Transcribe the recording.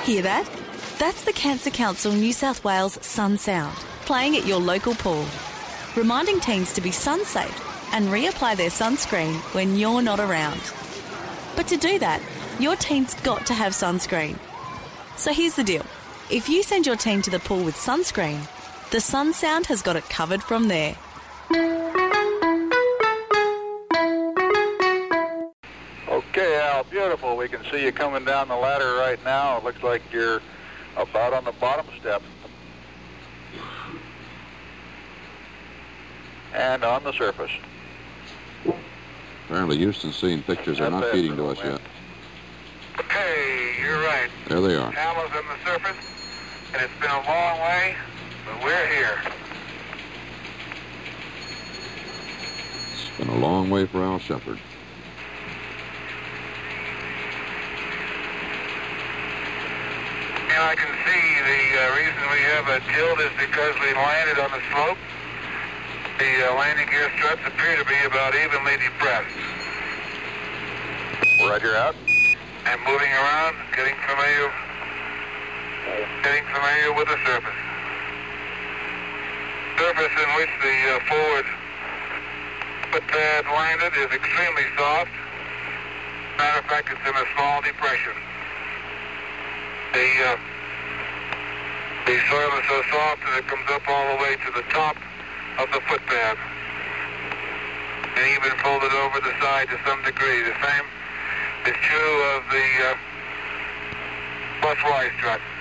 Hear that? That's the Cancer Council New South Wales Sun Sound, playing at your local pool, reminding teens to be sun safe and reapply their sunscreen when you're not around. But to do that, your teen's got to have sunscreen. So here's the deal. If you send your teen to the pool with sunscreen, the Sun Sound has got it covered from there. Okay, Al, beautiful. We can see you coming down the ladder right now. It looks like you're about on the bottom step. And on the surface. Apparently Houston's seeing pictures are not feeding to us yet. Okay, you're right. There they are. Al is on the surface, and it's been a long way, but we're here. It's been a long way for Al Shepard. And I can see the reason we have a tilt is because we landed on the slope. The landing gear struts appear to be about evenly depressed. Roger out. And moving around, getting familiar with the surface. Surface in which the forward footpad landed is extremely soft. Matter of fact, it's in a small depression. The soil is so soft that it comes up all the way to the top of the footpad, and even folded over the side to some degree. The same is true of the plus Y strut.